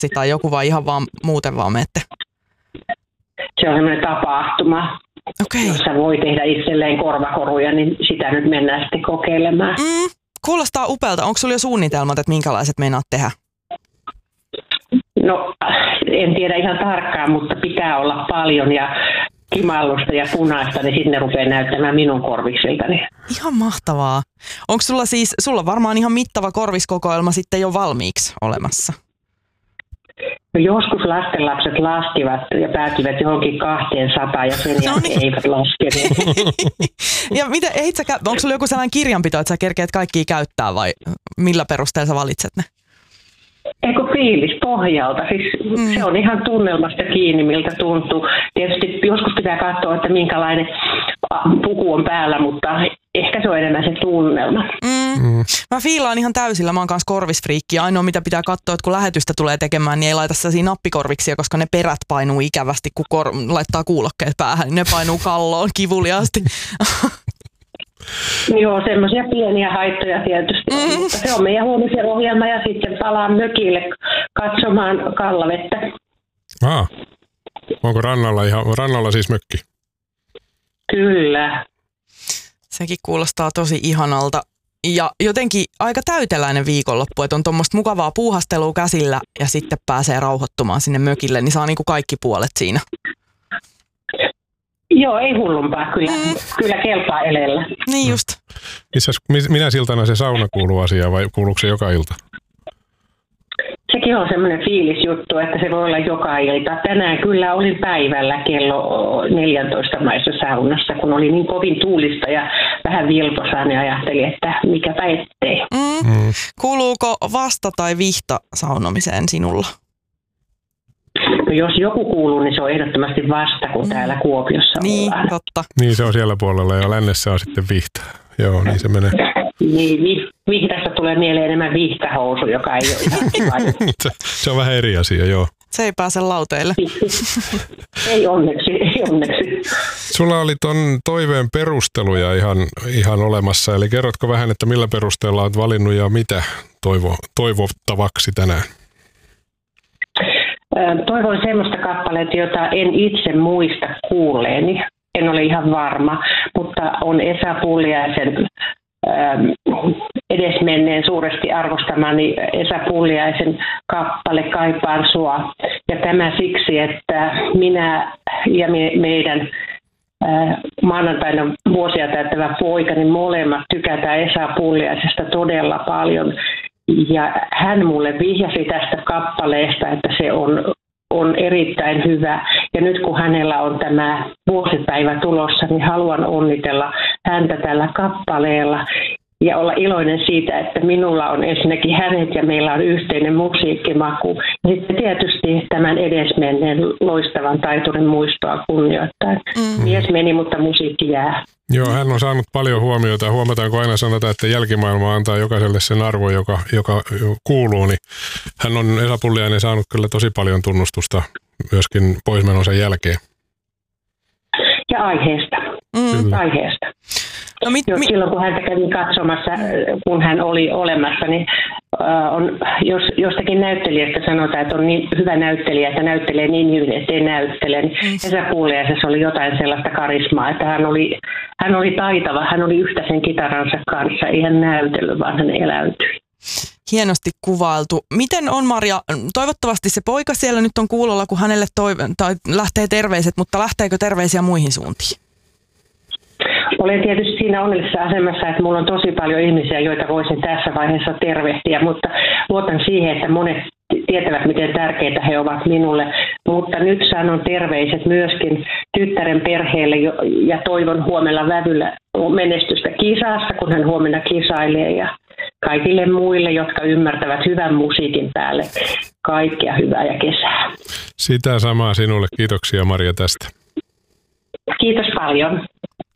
tai joku vai ihan vaan muuten vaan menette? Se on sellainen tapahtuma, jossa voi tehdä itselleen korvakoruja, niin sitä nyt mennään sitten kokeilemaan. Kuulostaa upealta. Onko sulla jo suunnitelmat, että minkälaiset meinaat tehdä? No, en tiedä ihan tarkkaan, mutta pitää olla paljon ja kimallusta ja punaista, niin sitten ne rupeaa näyttämään minun korviksiltani. Ihan mahtavaa. Onko sulla varmaan ihan mittava korviskokoelma sitten jo valmiiksi olemassa? No joskus lastenlapset laskivat ja päätyivät johonkin 200 ja sen jälkeen eivät laskeneet. Ja onko sulla joku sellainen kirjanpito, että sä kerkeät kaikkia käyttää vai millä perusteella sä valitset ne? Eikö fiilis pohjalta? Siis se on ihan tunnelmasta kiinni, miltä tuntuu. Tietysti joskus pitää katsoa, että minkälainen puku on päällä, mutta ehkä se on enemmän se tunnelma. Mä fiilaan ihan täysillä. Mä oon kanssa korvisfriikki. Ainoa mitä pitää katsoa, että kun lähetystä tulee tekemään, niin ei laita sellaisia nappikorviksia, koska ne perät painuu ikävästi, kun laittaa kuulokkeet päähän. Niin ne painuu kalloon kivuliaasti. Joo, semmoisia pieniä haittoja tietysti on, mutta se on meidän huomisen ohjelma ja sitten palaan mökille katsomaan Kallavettä. Onko rannalla siis mökki? Kyllä. Sekin kuulostaa tosi ihanalta. Ja jotenkin aika täyteläinen viikonloppu, että on tuommoista mukavaa puuhastelua käsillä ja sitten pääsee rauhoittumaan sinne mökille, niin saa niinku kaikki puolet siinä. Joo, ei hullumpaa. Kyllä kelpaa elellä. Niin just. Minä siltana se sauna kuuluu asiaan vai kuuluuko se joka ilta? Sekin on semmoinen fiilisjuttu, että se voi olla joka ilta. Tänään kyllä olin päivällä kello 14 maissa saunassa, kun oli niin kovin tuulista ja vähän vilposaa, niin ajattelin, että mikäpä ettei. Kuuluuko vasta- tai vihta saunomiseen sinulla? No jos joku kuuluu, niin se on ehdottomasti vasta, kun täällä Kuopiossa niin, ollaan. Totta. Niin, se on siellä puolella ja lännessä on sitten vihta. Joo, niin se menee. Niin, vihdasta tulee mieleen enemmän vihtahousu, joka ei ole ihan kiva. Se on vähän eri asia, joo. Se ei pääse lauteille. Ei onneksi. Sulla oli ton toiveen perusteluja ihan olemassa, eli kerrotko vähän, että millä perusteella olet valinnut ja mitä toivottavaksi tänään? Toivoin semmoista kappaletta, jota en itse muista kuulleeni. En ole ihan varma, mutta on Esa Pulliaisen edesmenneen suuresti arvostamani Esa Pulliaisen kappale Kaipaan sua. Ja tämä siksi, että minä ja meidän maanantaina vuosia täyttävä poika, niin molemmat tykätään Esa Pulliaisesta todella paljon. Ja hän mulle vihjasi tästä kappaleesta, että se on erittäin hyvä. Ja nyt kun hänellä on tämä vuosipäivä tulossa, niin haluan onnitella häntä tällä kappaleella ja olla iloinen siitä, että minulla on ensinnäkin hänet ja meillä on yhteinen musiikkimaku. Ja sitten tietysti tämän edesmenneen loistavan taiturin muistoa kunnioittain. Mies meni, mutta musiikki jää. Joo, hän on saanut paljon huomiota. Huomataanko aina sanota, että jälkimaailma antaa jokaiselle sen arvo, joka kuuluu. Niin hän on, Esa Pulliainen, saanut kyllä tosi paljon tunnustusta myöskin poismenonsa jälkeen. Ja aiheesta. Aiheesta. No, silloin kun häntä kävin katsomassa, kun hän oli olemassa, niin jostakin näyttelijästä sanotaan, että on niin hyvä näyttelijä, että näyttelee niin hyvin, ettei näyttele. Esa Pulliaisessa oli jotain sellaista karismaa, että hän oli taitava, hän oli yhtä sen kitaransa kanssa, ei hän näytellyt, vaan hän eläytyi. Hienosti kuvailtu. Miten on, Marja, toivottavasti se poika siellä nyt on kuulolla, kun hänelle lähtee terveiset, mutta lähteekö terveisiä muihin suuntiin? Olen tietysti siinä onnellisessa asemassa, että minulla on tosi paljon ihmisiä, joita voisin tässä vaiheessa tervehtiä, mutta luotan siihen, että monet tietävät, miten tärkeitä he ovat minulle. Mutta nyt sanon terveiset myöskin tyttären perheelle ja toivon huomenna vävyllä menestystä kisassa, kun hän huomenna kisailee, ja kaikille muille, jotka ymmärtävät hyvän musiikin päälle. Kaikkea hyvää ja kesää. Sitä samaa sinulle. Kiitoksia, Marja, tästä. Kiitos paljon.